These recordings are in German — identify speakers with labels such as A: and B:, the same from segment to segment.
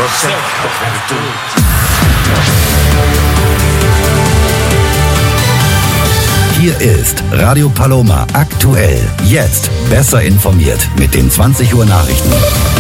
A: Hier ist Radio Paloma aktuell. Jetzt besser informiert mit den 20 Uhr Nachrichten.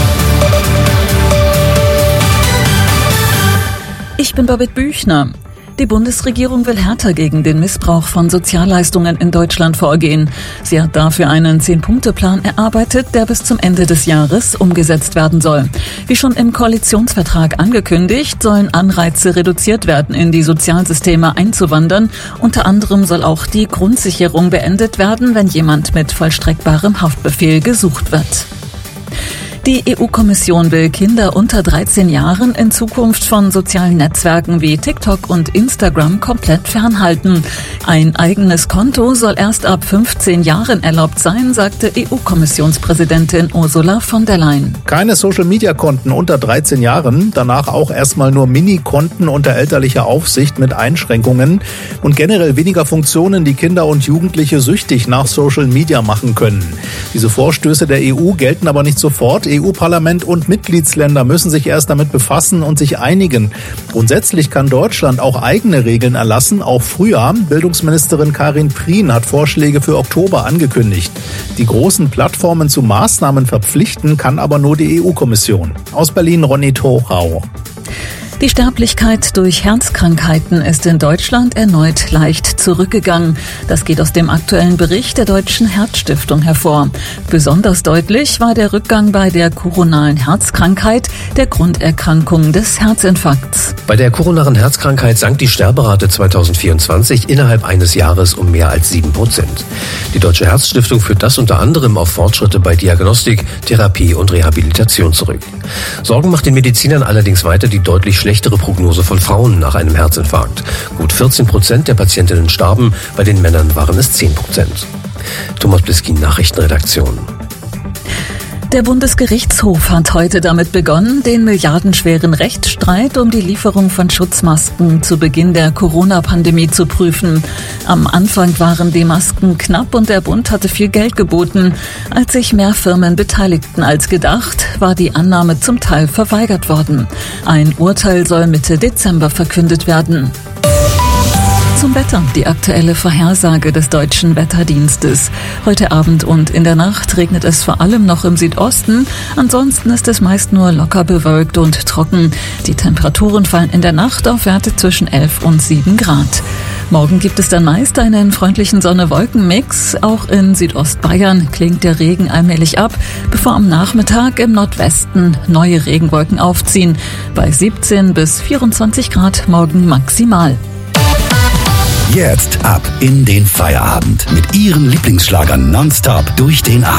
B: Ich bin Babette Büchner. Die Bundesregierung will härter gegen den Missbrauch von Sozialleistungen in Deutschland vorgehen. Sie hat dafür einen 10-Punkte-Plan erarbeitet, der bis zum Ende des Jahres umgesetzt werden soll. Wie schon im Koalitionsvertrag angekündigt, sollen Anreize reduziert werden, in die Sozialsysteme einzuwandern. Unter anderem soll auch die Grundsicherung beendet werden, wenn jemand mit vollstreckbarem Haftbefehl gesucht wird. Die EU-Kommission will Kinder unter 13 Jahren in Zukunft von sozialen Netzwerken wie TikTok und Instagram komplett fernhalten. Ein eigenes Konto soll erst ab 15 Jahren erlaubt sein, sagte EU-Kommissionspräsidentin Ursula von der Leyen.
C: Keine Social-Media-Konten unter 13 Jahren, danach auch erstmal nur Mini-Konten unter elterlicher Aufsicht mit Einschränkungen und generell weniger Funktionen, die Kinder und Jugendliche süchtig nach Social Media machen können. Diese Vorstöße der EU gelten aber nicht sofort. EU-Parlament und Mitgliedsländer müssen sich erst damit befassen und sich einigen. Grundsätzlich kann Deutschland auch eigene Regeln erlassen, auch früher. Bildungsministerin Karin Prien hat Vorschläge für Oktober angekündigt. Die großen Plattformen zu Maßnahmen verpflichten kann aber nur die EU-Kommission. Aus Berlin Ronny Thorau.
B: Die Sterblichkeit durch Herzkrankheiten ist in Deutschland erneut leicht zurückgegangen. Das geht aus dem aktuellen Bericht der Deutschen Herzstiftung hervor. Besonders deutlich war der Rückgang bei der koronaren Herzkrankheit, der Grunderkrankung des Herzinfarkts.
D: Bei der koronaren Herzkrankheit sank die Sterberate 2024 innerhalb eines Jahres um mehr als 7%. Die Deutsche Herzstiftung führt das unter anderem auf Fortschritte bei Diagnostik, Therapie und Rehabilitation zurück. Sorgen macht den Medizinern allerdings weiter die deutlich schlechtere Prognose von Frauen nach einem Herzinfarkt. Gut 14% der Patientinnen starben, bei den Männern waren es 10%. Thomas Bliskin, Nachrichtenredaktion.
B: Der Bundesgerichtshof hat heute damit begonnen, den milliardenschweren Rechtsstreit um die Lieferung von Schutzmasken zu Beginn der Corona-Pandemie zu prüfen. Am Anfang waren die Masken knapp und der Bund hatte viel Geld geboten. Als sich mehr Firmen beteiligten als gedacht, war die Annahme zum Teil verweigert worden. Ein Urteil soll Mitte Dezember verkündet werden. Zum Wetter, die aktuelle Vorhersage des Deutschen Wetterdienstes. Heute Abend und in der Nacht regnet es vor allem noch im Südosten. Ansonsten ist es meist nur locker bewölkt und trocken. Die Temperaturen fallen in der Nacht auf Werte zwischen 11 und 7 Grad. Morgen gibt es dann meist einen freundlichen Sonne-Wolken-Mix. Auch in Südostbayern klingt der Regen allmählich ab, bevor am Nachmittag im Nordwesten neue Regenwolken aufziehen. Bei 17 bis 24 Grad morgen maximal.
A: Jetzt ab in den Feierabend mit Ihren Lieblingsschlagern nonstop durch den Abend.